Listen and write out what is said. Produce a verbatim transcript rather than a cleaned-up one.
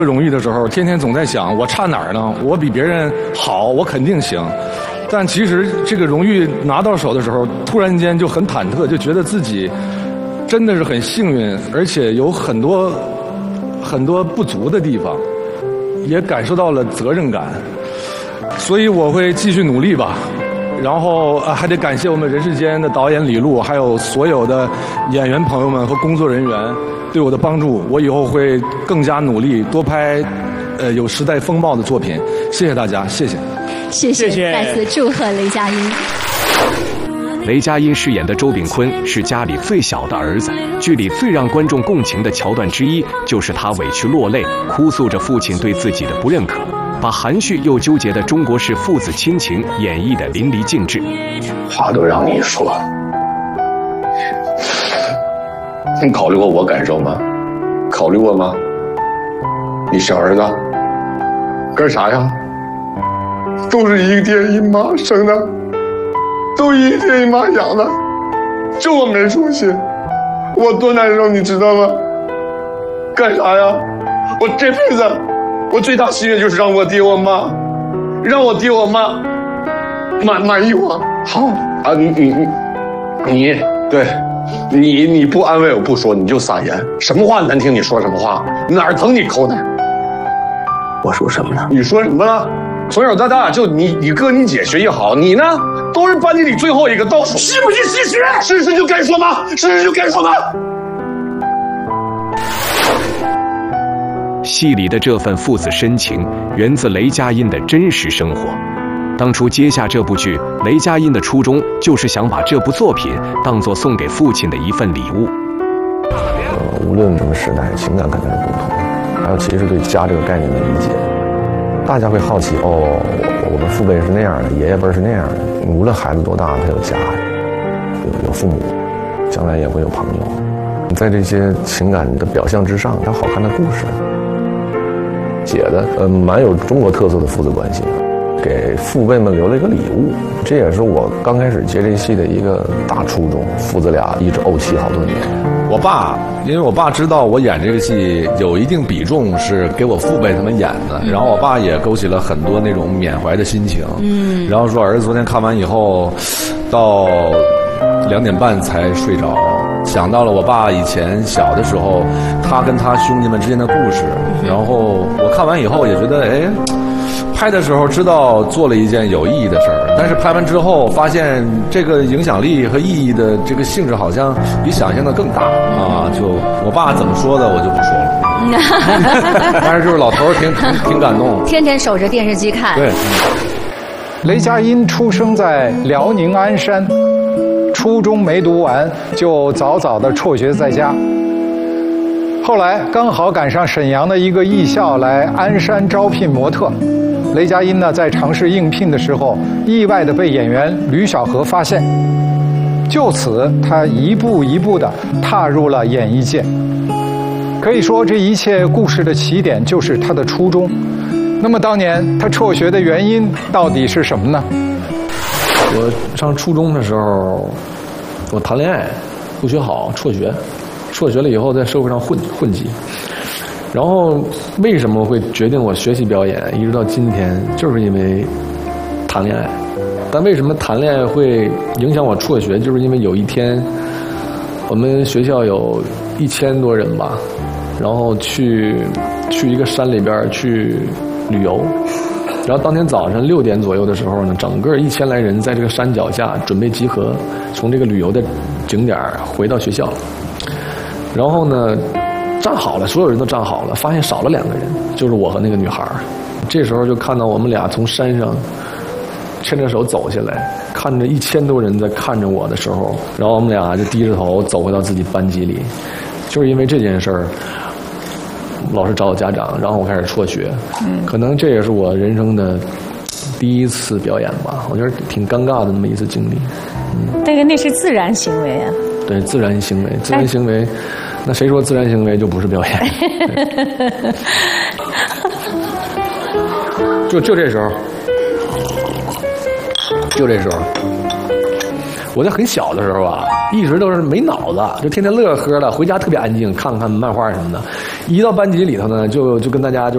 荣誉的时候，天天总在想我差哪儿呢？我比别人好，我肯定行。但其实这个荣誉拿到手的时候，突然间就很忐忑，就觉得自己真的是很幸运，而且有很多很多不足的地方，也感受到了责任感。所以我会继续努力吧。然后呃还得感谢我们人世间的导演李路，还有所有的演员朋友们和工作人员对我的帮助。我以后会更加努力，多拍呃有时代风貌的作品。谢谢大家，谢谢。 谢谢，谢谢再次祝贺雷佳音。 雷佳音饰演的周炳坤是家里最小的儿子，剧里最让观众共情的桥段之一，就是他委屈落泪，哭诉着父亲对自己的不认可，把含蓄又纠结的中国式父子亲情演绎得淋漓尽致。 话都让你说了，你考虑过我感受吗？考虑过吗？你小儿子干啥呀？都是一个爹一妈生的，都一爹一妈养的，就我没出息，我多难受，你知道吗？干啥呀？我这辈子我最大心愿就是让我爹我妈，让我爹我妈满满意我。好啊，你你你你对，你你不安慰我不说，你就撒盐，什么话难听你说什么话，哪儿疼你抠哪儿。我说什么了？你说什么了？从小到大就你你哥你姐学习好，你呢都是班级里最后一个倒数，是不是事实？事实就该说吗？事实就该说吗？ 戏里的这份父子深情，源自雷佳音的真实生活。当初接下这部剧，雷佳音的初衷就是想把这部作品当作送给父亲的一份礼物。 呃，无论什么时代，情感肯定是不同，还有其实对家这个概念的理解。大家会好奇，哦，我们父辈是那样的，爷爷辈是那样的。无论孩子多大，他有家，有有父母，将来也会有朋友。在这些情感的表象之上，有好看的故事，写的呃蛮有中国特色的父子关系，给父辈们留了一个礼物。这也是我刚开始接这戏的一个大初衷。父子俩一直怄气好多年。 我爸，因为我爸知道我演这个戏有一定比重是给我父辈他们演的，嗯、然后我爸也勾起了很多那种缅怀的心情。嗯，然后说儿子昨天看完以后，到两点半才睡着，想到了我爸以前小的时候，他跟他兄弟们之间的故事。嗯、然后我看完以后也觉得，哎，拍的时候知道做了一件有意义的事儿，但是拍完之后发现这个影响力和意义的这个性质好像比想象的更大啊！就我爸怎么说的我就不说了，但是就是老头儿挺挺挺感动， 天天守着电视机看。 对， 雷佳音出生在辽宁鞍山，初中没读完就早早的辍学在家。后来刚好赶上沈阳的一个艺校来鞍山招聘模特，雷佳音呢在尝试应聘的时候，意外的被演员吕小河发现，就此他一步一步的踏入了演艺界。可以说，这一切故事的起点就是他的初衷。那么当年他辍学的原因到底是什么呢？ 我上初中的时候，我谈恋爱，不学好，辍学。辍学了以后在社会上混混迹，然后为什么会决定我学习表演一直到今天，就是因为谈恋爱。但为什么谈恋爱会影响我辍学，就是因为有一天我们学校有一千多人吧，然后去去一个山里边去旅游，然后当天早上六点左右的时候呢，整个一千来人在这个山脚下准备集合，从这个旅游的景点回到学校。然后呢，站好了，所有人都站好了，发现少了两个人，就是我和那个女孩。这时候就看到我们俩从山上牵着手走下来，看着一千多人在看着我的时候，然后我们俩就低着头走回到自己班级里。就是因为这件事儿，老师找我家长，然后我开始辍学。嗯，可能这也是我人生的第一次表演吧，我觉得挺尴尬的那么一次经历。 嗯，但是那是自然行为啊。 对，自然行为，自然行为，那谁说自然行为就不是表演？就就这时候，就这时候，我在很小的时候啊，一直都是没脑子，就天天乐呵的，回家特别安静，看看漫画什么的。一到班级里头呢，就就跟大家就